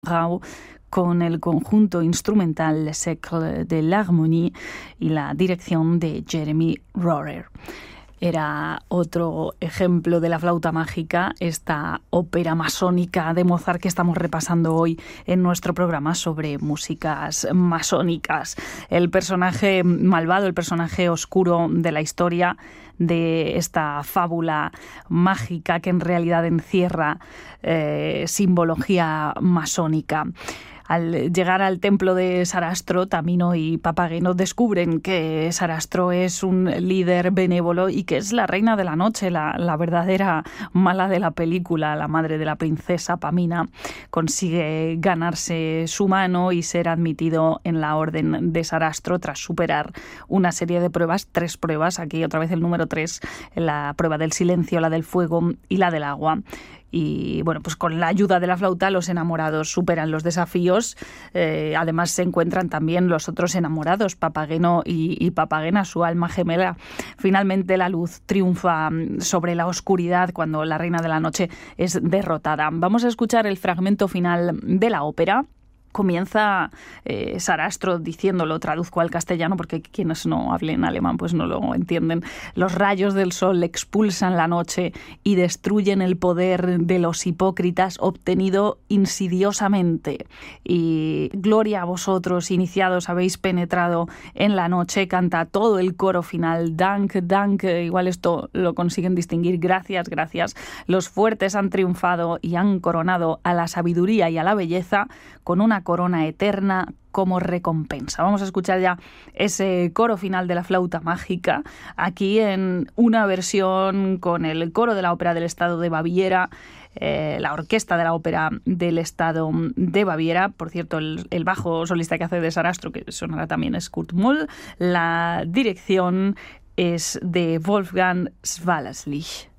Rau con el conjunto instrumental Le Cercle de l'Harmonie y la dirección de Jeremy Rohrer. Era otro ejemplo de la flauta mágica, esta ópera masónica de Mozart que estamos repasando hoy en nuestro programa sobre músicas masónicas. El personaje malvado, el personaje oscuro de la historia de esta fábula mágica que en realidad encierra simbología masónica. Al llegar al templo de Sarastro, Tamino y Papageno descubren que Sarastro es un líder benévolo y que es la reina de la noche, la verdadera mala de la película, la madre de la princesa Pamina. Consigue ganarse su mano y ser admitido en la orden de Sarastro tras superar una serie de pruebas, 3 pruebas, aquí otra vez el número 3, la prueba del silencio, la del fuego y la del agua. Y bueno, pues con la ayuda de la flauta los enamorados superan los desafíos. Además se encuentran también los otros enamorados, Papageno y Papagena, su alma gemela. Finalmente la luz triunfa sobre la oscuridad cuando la reina de la noche es derrotada. Vamos a escuchar el fragmento final de la ópera. Comienza Sarastro diciéndolo, traduzco al castellano porque quienes no hablen alemán pues no lo entienden. Los rayos del sol expulsan la noche y destruyen el poder de los hipócritas obtenido insidiosamente. Y gloria a vosotros, iniciados, habéis penetrado en la noche, canta todo el coro final. Dank, dank, igual esto lo consiguen distinguir. Gracias, gracias. Los fuertes han triunfado y han coronado a la sabiduría y a la belleza con una corona eterna como recompensa. Vamos a escuchar ya ese coro final de la flauta mágica, aquí en una versión con el coro de la Ópera del Estado de Baviera, la orquesta de la Ópera del Estado de Baviera. Por cierto, el bajo solista que hace de Sarastro, que sonará también, es Kurt Moll. La dirección es de Wolfgang Swalaslich.